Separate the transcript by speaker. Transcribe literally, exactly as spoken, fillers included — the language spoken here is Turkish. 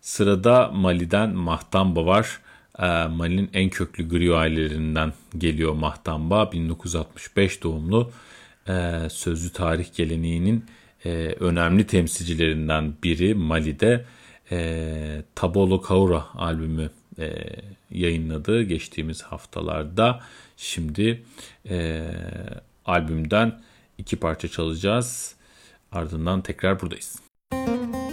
Speaker 1: Sırada Mali'den Mahtamba var. Ee, Mali'nin en köklü griot ailelerinden geliyor Mahtamba. bin dokuz yüz altmış beş doğumlu. Ee, sözlü tarih geleneğinin e, önemli temsilcilerinden biri Mali'de. E, Tabolo Kaura albümü e, yayınladı geçtiğimiz haftalarda. Şimdi e, albümden iki parça çalacağız. Ardından tekrar buradayız.